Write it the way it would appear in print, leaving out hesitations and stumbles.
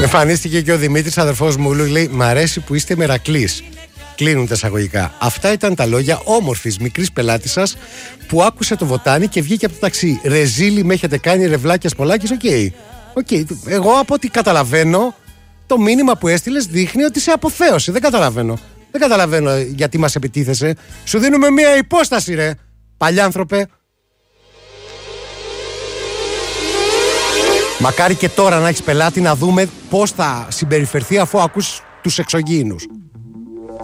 Εμφανίστηκε και ο Δημήτρης, αδερφός μου, λέει: μ' αρέσει που είστε μερακλείς. Κλείνουν τα εισαγωγικά. Αυτά ήταν τα λόγια όμορφης μικρής πελάτισσας που άκουσε το βοτάνι και βγήκε από το ταξί. Ρεζίλι, με έχετε κάνει ρευλάκια πολλάκις. Οκ. Εγώ από ό,τι καταλαβαίνω, το μήνυμα που έστειλες δείχνει ότι σε αποθέωσε. Δεν καταλαβαίνω γιατί μας επιτίθεσαι. Σου δίνουμε μία υπόσταση, ρε παλιάνθρωπε. Μακάρι και τώρα να έχεις πελάτη, να δούμε πώς θα συμπεριφερθεί αφού ακούς τους εξωγήινους.